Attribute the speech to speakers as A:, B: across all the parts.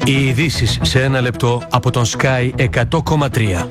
A: Οι ειδήσεις σε ένα λεπτό από τον Sky 100,3.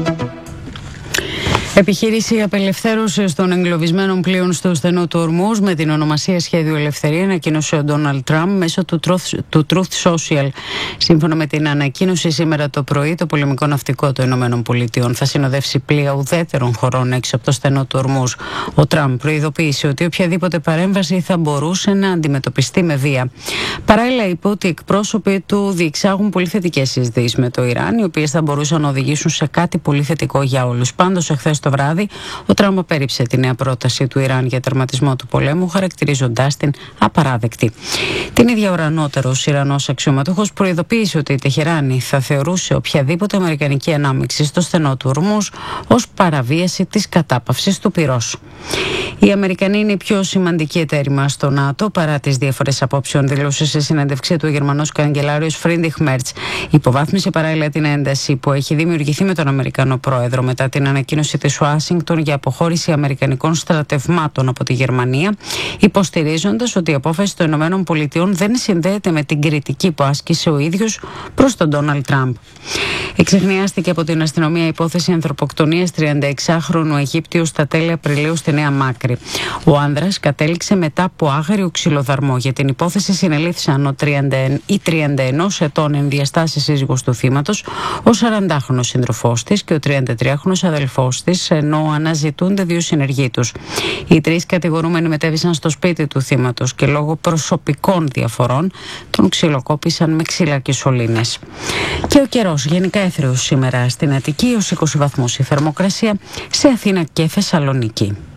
B: Επιχείρηση απελευθέρωσης των εγκλωβισμένων πλοίων στο στενό του Ορμούζ με την ονομασία Σχέδιο Ελευθερία ανακοίνωσε ο Ντόναλντ Τραμπ μέσω του Truth Social. Σύμφωνα με την ανακοίνωση σήμερα το πρωί, το πολεμικό ναυτικό των ΗΠΑ θα συνοδεύσει πλοία ουδέτερων χωρών έξω από το στενό του Ορμούζ. Ο Τραμπ προειδοποίησε ότι οποιαδήποτε παρέμβαση θα μπορούσε να αντιμετωπιστεί με βία. Παράλληλα, είπε ότι οι εκπρόσωποι του διεξάγουν πολύ θετικές συζητήσεις με το Ιράν, οι οποίες θα μπορούσαν να οδηγήσουν σε κάτι πολύ θετικό για όλους. Πάντως, εχθές το βράδυ, ο Τραμπ απέρριψε τη νέα πρόταση του Ιράν για τερματισμό του πολέμου, χαρακτηρίζοντάς την απαράδεκτη. Την ίδια ώρα, ανώτερος Ιρανός αξιωματούχος προειδοποίησε ότι η Τεχεράνη θα θεωρούσε οποιαδήποτε αμερικανική ανάμειξη στο στενό του Ορμούζ ως παραβίαση της κατάπαυσης του πυρός. Οι Αμερικανοί είναι η πιο σημαντική εταίροι μας στο ΝΑΤΟ παρά τις διαφορές απόψεων, δήλωσε σε συνέντευξή του ο Γερμανός καγκελάριος Φρίντριχ Μέρτς. Υποβάθμισε παράλληλα την ένταση που έχει δημιουργηθεί με τον Αμερικανό πρόεδρο μετά την ανακοίνωση της Ουάσιγκτον για αποχώρηση αμερικανικών στρατευμάτων από τη Γερμανία, υποστηρίζοντας ότι η απόφαση των ΗΠΑ δεν συνδέεται με την κριτική που άσκησε ο ίδιος προς τον Ντόναλντ Τραμπ. Εξεχνιάστηκε από την αστυνομία υπόθεση ανθρωποκτονίας 36χρονου Αιγύπτιου στα τέλη Απριλίου στη Νέα Μάκρη. Ο άνδρας κατέληξε μετά από άγριο ξυλοδαρμό. Για την υπόθεση συνελήφθησαν η 31 ετών ενδιαστάσης σύζυγος του θύματος, ο 40χρονος σύντροφός της και ο 33χρονος αδελφός της, ενώ αναζητούνται δύο συνεργοί τους. Οι τρεις κατηγορούμενοι μετέβησαν στο σπίτι του θύματος και λόγω προσωπικών διαφορών τον ξυλοκόπησαν με ξύλα και σωλήνες. Και ο καιρός γενικά έθριος σήμερα στην Αττική, ως 20 βαθμούς η θερμοκρασία, σε Αθήνα και Θεσσαλονίκη.